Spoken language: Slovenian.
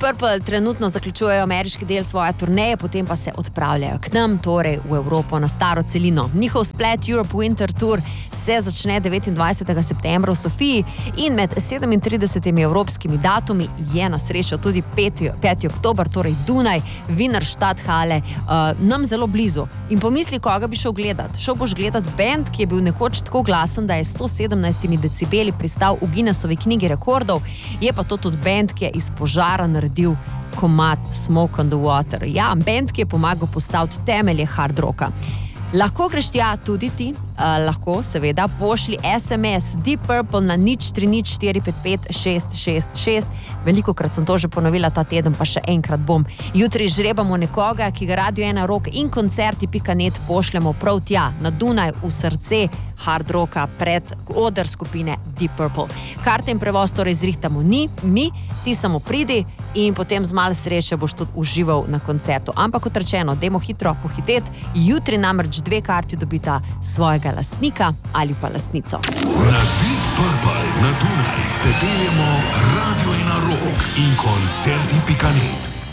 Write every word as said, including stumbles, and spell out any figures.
Purple trenutno zaključujejo ameriški del svoje turneje, potem pa se odpravljajo k nam, torej v Evropo, na staro celino. Njihov splet Europe Winter Tour se začne devetindvajsetega septembra v Sofiji in med sedemintridesetimi evropskimi datumi je na srečo tudi peti oktober, torej Dunaj, Wiener Stadthalle, uh, nam zelo blizu. In pomisli, koga bi šel gledat. Šel boš gledat band, ki je bil nekoč tako glasen, da je sto sedemnajst decibeli pristal v Guinnessovi knjigi rekordov, je pa to tudi band, ki je iz požara naredil komad Smoke on the Water. Ja, band, ki je pomagal postaviti temelje hard rocka. Lahko greš tja tudi ti, uh, lahko seveda pošli es em es Deep Purple na nič tri nič štiri pet pet šest šest šest. Velikokrat sem to že ponovila ta teden, pa še enkrat bom. Jutri žrebamo nekoga, ki ga Radio ena rock in koncerti pika net pošljemo prav tja, na Dunaj, v srce hard rocka, pred oder skupine Deep Purple. Karte in prevoz torej zrihtamo ni, mi, ti samo pridi in potem z malo sreče boš tudi užival na koncertu. Ampak kot rečeno, dajmo hitro pohiteti, jutri namreč dve karti dobita svojega lastnika ali pa lastnico. Na Deep Purple na Dunaj te peljemo Radio ena rock in koncerti pika net.